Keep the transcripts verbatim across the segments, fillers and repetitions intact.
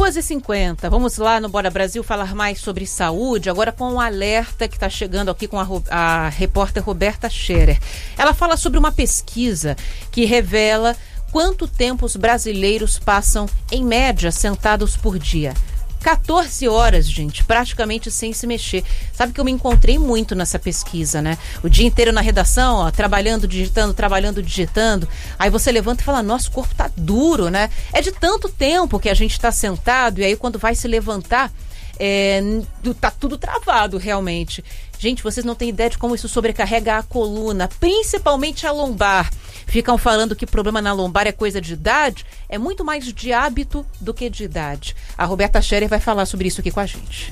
duas e cinquenta, vamos lá no Bora Brasil falar mais sobre saúde, agora com um alerta que está chegando aqui com a, a repórter Roberta Scherer. Ela fala sobre uma pesquisa que revela quanto tempo os brasileiros passam, em média, sentados por dia. quatorze horas, gente, praticamente sem se mexer. Sabe que eu me encontrei muito nessa pesquisa, né? O dia inteiro na redação, ó, trabalhando, digitando, trabalhando, digitando. Aí você levanta e fala, nosso corpo tá duro, né? É de tanto tempo que a gente tá sentado e aí quando vai se levantar, é, tá tudo travado realmente. Gente, vocês não têm ideia de como isso sobrecarrega a coluna, principalmente a lombar. Ficam falando que problema na lombar é coisa de idade, é muito mais de hábito do que de idade. A Roberta Scherer vai falar sobre isso aqui com a gente.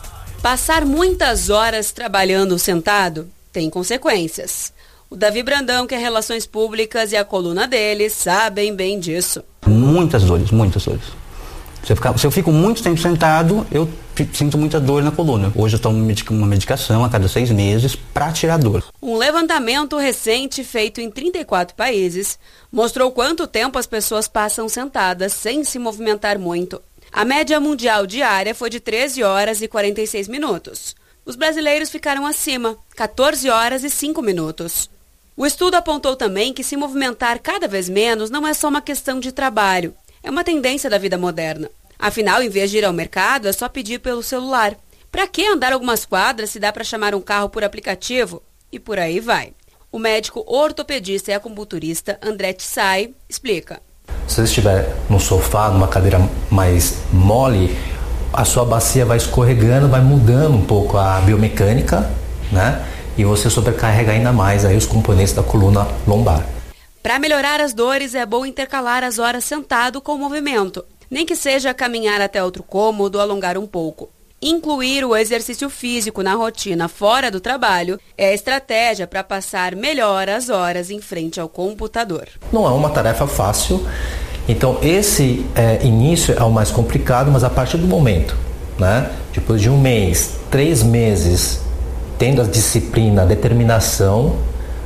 Passar muitas horas trabalhando sentado tem consequências. O Davi Brandão, que é Relações Públicas, e a coluna dele sabem bem disso. Muitas dores, muitas dores. Se eu, ficar, se eu fico muito tempo sentado, eu sinto muita dor na coluna. Hoje eu tomo uma medicação a cada seis meses para tirar dor. Um levantamento recente feito em trinta e quatro países mostrou quanto tempo as pessoas passam sentadas sem se movimentar muito. A média mundial diária foi de treze horas e quarenta e seis minutos. Os brasileiros ficaram acima, quatorze horas e cinco minutos. O estudo apontou também que se movimentar cada vez menos não é só uma questão de trabalho. É uma tendência da vida moderna. Afinal, em vez de ir ao mercado, é só pedir pelo celular. Para que andar algumas quadras se dá para chamar um carro por aplicativo? E por aí vai. O médico ortopedista e acupunturista André Tsai explica. Se você estiver no sofá, numa cadeira mais mole, a sua bacia vai escorregando, vai mudando um pouco a biomecânica, né? E você sobrecarrega ainda mais aí os componentes da coluna lombar. Para melhorar as dores, é bom intercalar as horas sentado com o movimento. Nem que seja caminhar até outro cômodo, alongar um pouco. Incluir o exercício físico na rotina fora do trabalho é a estratégia para passar melhor as horas em frente ao computador. Não é uma tarefa fácil, então esse é, início é o mais complicado, mas a partir do momento, né, depois de um mês, três meses, tendo a disciplina, a determinação,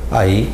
aí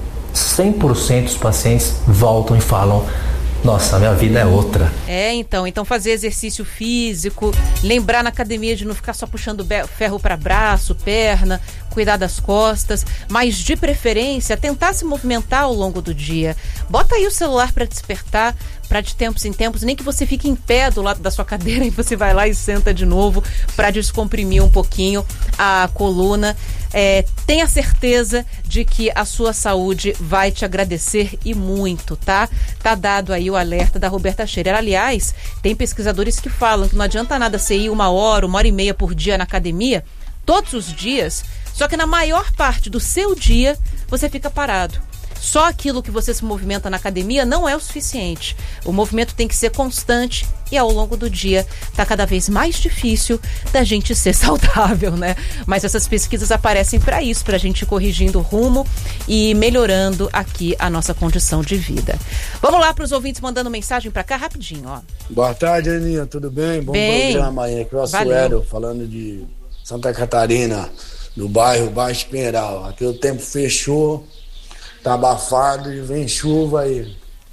cem por cento dos pacientes voltam e falam, nossa, a minha vida é outra. É, então, então fazer exercício físico, lembrar na academia de não ficar só puxando ferro para braço, perna, cuidar das costas, mas de preferência tentar se movimentar ao longo do dia. Bota aí o celular para despertar, para de tempos em tempos, nem que você fique em pé do lado da sua cadeira e você vai lá e senta de novo para descomprimir um pouquinho a coluna. É, tenha certeza de que a sua saúde vai te agradecer e muito, tá? Tá dado aí o alerta da Roberta Scherer. Aliás, tem pesquisadores que falam que não adianta nada você ir uma hora, uma hora e meia por dia na academia, todos os dias, só que na maior parte do seu dia você fica parado. Só aquilo que você se movimenta na academia não é o suficiente. O movimento tem que ser constante e ao longo do dia está cada vez mais difícil da gente ser saudável, né? Mas essas pesquisas aparecem para isso, para a gente ir corrigindo o rumo e melhorando aqui a nossa condição de vida. Vamos lá para os ouvintes mandando mensagem para cá rapidinho, ó. Boa tarde, Aninha, tudo bem? Bom bem. programa aí. Aqui é o Suero, falando de Santa Catarina, do bairro Baixo Pinheiral. Aqui o tempo fechou. Tá abafado e vem chuva aí.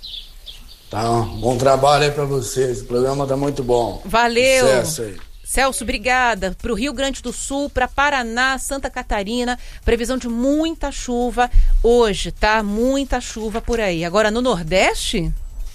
Tá, bom trabalho aí pra vocês. O programa tá muito bom. Valeu. Sucesso aí. Celso, obrigada. Pro Rio Grande do Sul, pra Paraná, Santa Catarina, previsão de muita chuva hoje, tá? Muita chuva por aí. Agora no Nordeste?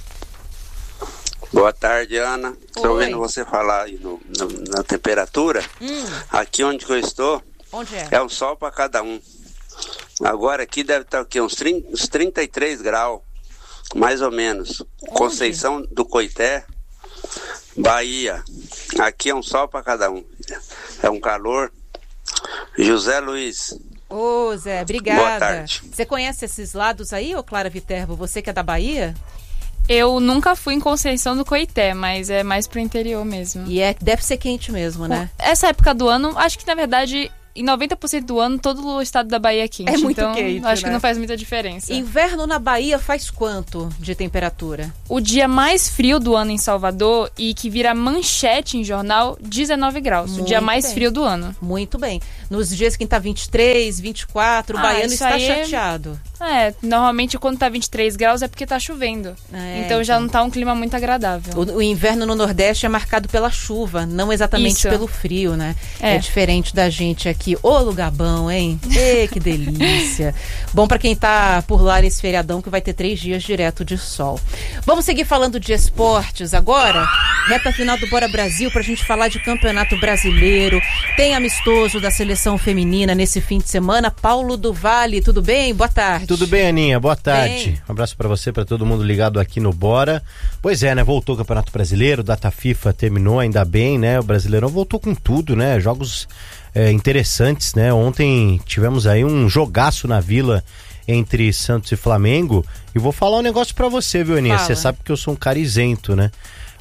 Boa tarde, Ana. Estou Oi. ouvindo você falar aí no, no, na temperatura. Hum. Aqui onde eu estou, onde é? É um sol para cada um. Agora aqui deve estar o quê? Uns, trinta, uns trinta e três graus, mais ou menos. Onde? Conceição do Coité, Bahia. Aqui é um sol para cada um. É um calor. José Luiz. Ô, Zé, obrigada. Boa tarde. Você conhece esses lados aí, ô Clara Viterbo? Você que é da Bahia? Eu nunca fui em Conceição do Coité, mas é mais pro interior mesmo. E é, deve ser quente mesmo, né? Essa época do ano, acho que na verdade em noventa por cento do ano todo o estado da Bahia é quente. É muito então, quente, acho né? que não faz muita diferença. Inverno na Bahia faz quanto de temperatura? O dia mais frio do ano em Salvador e que vira manchete em jornal, dezenove graus. Muito o dia mais bem. frio do ano. Muito bem. Nos dias que tá vinte e três, vinte e quatro, o Ah, baiano isso está aí é- chateado. É, normalmente quando tá vinte e três graus é porque tá chovendo. É, então já então. não tá um clima muito agradável. O, o inverno no Nordeste é marcado pela chuva, não exatamente Isso. pelo frio, né? É. É. diferente da gente aqui. Ô, lugar bom, hein? Ê, que delícia. Bom pra quem tá por lá nesse feriadão que vai ter três dias direto de sol. Vamos seguir falando de esportes agora? Reta final do Bora Brasil pra gente falar de Campeonato Brasileiro. Tem amistoso da seleção feminina nesse fim de semana. Paulo do Vale, tudo bem? Boa tarde. Tudo bem, Aninha? Boa tarde. Bem. Um abraço pra você, pra todo mundo ligado aqui no Bora. Pois é, né? Voltou o Campeonato Brasileiro, data FIFA terminou, ainda bem, né? O Brasileirão voltou com tudo, né? Jogos é, interessantes, né? Ontem tivemos aí um jogaço na Vila entre Santos e Flamengo. E vou falar um negócio pra você, viu, Aninha? Fala. Você sabe que eu sou um cara isento, né?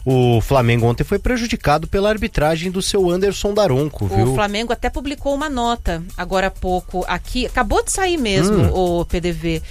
O Flamengo ontem foi prejudicado pela arbitragem do seu Anderson Daronco, viu? O Flamengo até publicou uma nota agora há pouco aqui, acabou de sair mesmo, Hum. o P D V,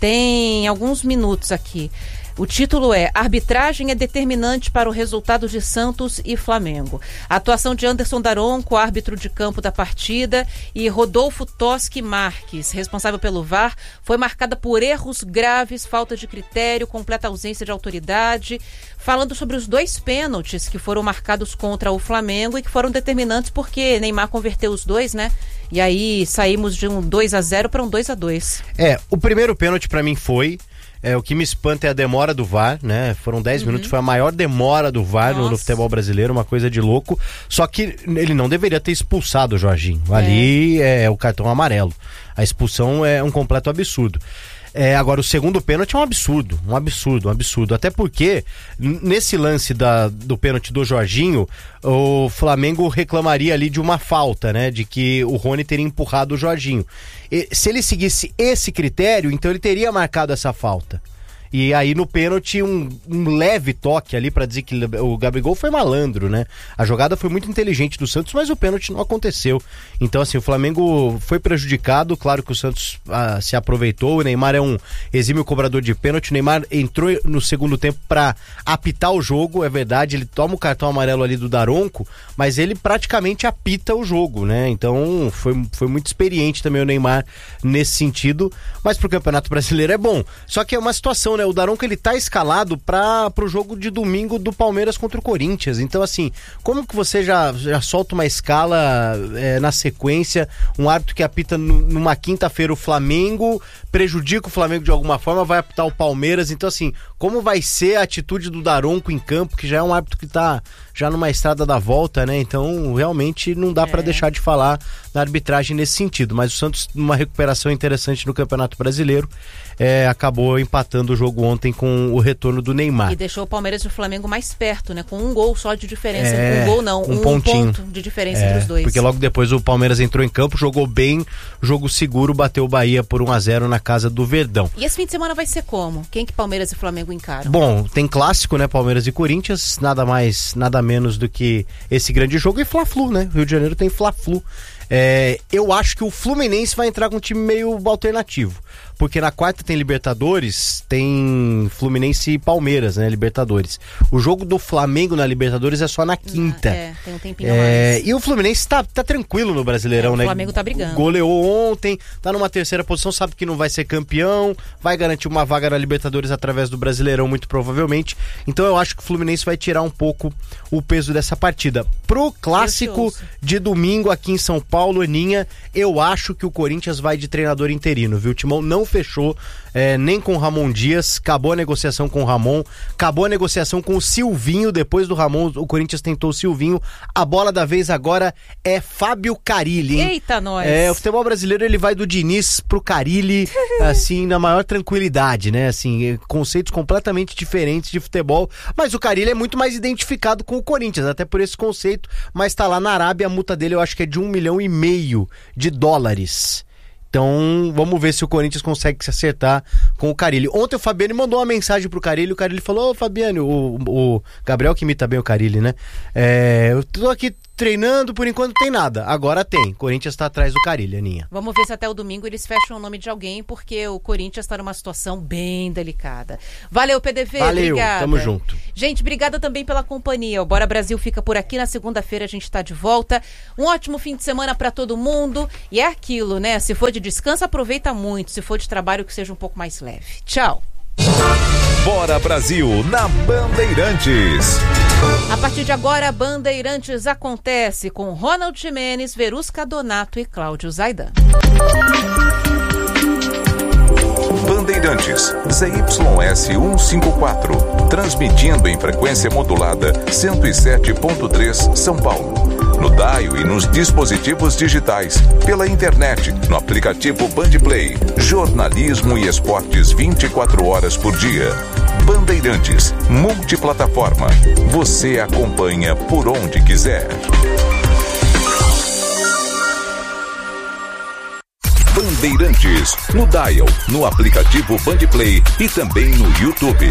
tem alguns minutos aqui. O título é Arbitragem é determinante para o resultado de Santos e Flamengo. A atuação de Anderson Daronco, árbitro de campo da partida, e Rodolfo Toschi Marques, responsável pelo V A R, foi marcada por erros graves, falta de critério, completa ausência de autoridade, falando sobre os dois pênaltis que foram marcados contra o Flamengo e que foram determinantes porque Neymar converteu os dois, né? E aí saímos de um dois a zero para um dois a dois. É, o primeiro pênalti pra mim foi... É, o que me espanta é a demora do V A R, né? Foram dez minutos, foi a maior demora do V A R no, no futebol brasileiro, uma coisa de louco. Só que ele não deveria ter expulsado o Jorginho. Ali é, é o cartão amarelo. A expulsão é um completo absurdo. É, agora, o segundo pênalti é um absurdo, um absurdo, um absurdo. Até porque, n- nesse lance da, do pênalti do Jorginho, o Flamengo reclamaria ali de uma falta, né? De que o Rony teria empurrado o Jorginho. E, se ele seguisse esse critério, então ele teria marcado essa falta. E aí no pênalti um, um leve toque ali pra dizer que o Gabigol foi malandro, né? A jogada foi muito inteligente do Santos, mas o pênalti não aconteceu. Então assim, o Flamengo foi prejudicado, claro que o Santos ah, se aproveitou, o Neymar é um exímio cobrador de pênalti, o Neymar entrou no segundo tempo pra apitar o jogo, é verdade, ele toma o cartão amarelo ali do Daronco, mas ele praticamente apita o jogo, né? Então foi, foi muito experiente também o Neymar nesse sentido, mas pro Campeonato Brasileiro é bom. Só que é uma situação, né? O Daronco ele tá escalado para pro jogo de domingo do Palmeiras contra o Corinthians. Então, assim, como que você já, já solta uma escala é, na sequência, um árbitro que apita n- numa quinta-feira o Flamengo, prejudica o Flamengo de alguma forma, vai apitar o Palmeiras. Então, assim, como vai ser a atitude do Daronco em campo, que já é um árbitro que tá já numa estrada da volta, né? Então, realmente não dá É. para deixar de falar da arbitragem nesse sentido. Mas o Santos, numa recuperação interessante no Campeonato Brasileiro, é, acabou empatando o jogo ontem com o retorno do Neymar. E deixou o Palmeiras e o Flamengo mais perto, né? Com um gol só de diferença. É, um gol não, um um, pontinho. ponto de diferença É, entre os dois. porque logo depois o Palmeiras entrou em campo, jogou bem, jogo seguro, bateu o Bahia por um a zero na casa do Verdão. E esse fim de semana vai ser como? Quem que Palmeiras e Flamengo encaram? Bom, tem clássico, né? Palmeiras e Corinthians, nada mais, nada menos do que esse grande jogo. E Fla-Flu, né? Rio de Janeiro tem Fla-Flu. É, eu acho que o Fluminense vai entrar com um time meio alternativo. Porque na quarta tem Libertadores, tem Fluminense e Palmeiras, né? Libertadores. O jogo do Flamengo na Libertadores é só na quinta. É, tem um tempinho a É, mais. e o Fluminense tá, tá tranquilo no Brasileirão, É, o né? Flamengo tá brigando. Goleou ontem, tá numa terceira posição, sabe que não vai ser campeão, vai garantir uma vaga na Libertadores através do Brasileirão, muito provavelmente. Então eu acho que o Fluminense vai tirar um pouco o peso dessa partida. Pro clássico Precioso. de domingo aqui em São Paulo, Aninha, eu acho que o Corinthians vai de treinador interino, viu? O Timão não fechou é, nem com o Ramon Dias, acabou a negociação com o Ramon, acabou a negociação com o Silvinho, depois do Ramon o Corinthians tentou o Silvinho, a bola da vez agora é Fábio Carille, hein? Eita, nós! É, o futebol brasileiro ele vai do Diniz pro Carille, assim, na maior tranquilidade, né? Assim, conceitos completamente diferentes de futebol, mas o Carille é muito mais identificado com o Corinthians, até por esse conceito, mas tá lá na Arábia, a multa dele eu acho que é de um milhão e meio de dólares. Então, vamos ver se o Corinthians consegue se acertar com o Carille. Ontem o Fabiano mandou uma mensagem pro Carille, o Carille falou: ô Fabiano, o, o Gabriel que imita bem o Carille, né? É, eu tô aqui treinando, por enquanto tem nada. Agora tem. Corinthians tá atrás do Carille, Aninha. Vamos ver se até o domingo eles fecham o nome de alguém, porque o Corinthians tá numa situação bem delicada. Valeu, P D V. Valeu, obrigada. Tamo junto. Gente, obrigada também pela companhia. O Bora Brasil fica por aqui. Na segunda-feira a gente tá de volta. Um ótimo fim de semana pra todo mundo. E é aquilo, né? Se for de descanso, aproveita muito. Se for de trabalho, que seja um pouco mais leve. Tchau. Bora Brasil na Bandeirantes. A partir de agora, Bandeirantes acontece com Ronald Gimenez, Verusca Donato e Cláudio Zaidan. Bandeirantes, Z Y S cento e cinquenta e quatro, transmitindo em frequência modulada cento e sete ponto três São Paulo. No dial e nos dispositivos digitais, pela internet, no aplicativo Bandplay, jornalismo e esportes vinte e quatro horas por dia. Bandeirantes, multiplataforma. Você acompanha por onde quiser. Bandeirantes, no dial, no aplicativo Bandplay e também no YouTube.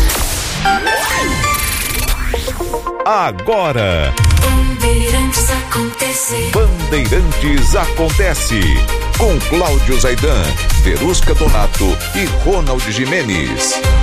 Agora, Bandeirantes acontece. Bandeirantes acontece. Com Cláudio Zaidan, Verusca Donato e Ronald Gimenez.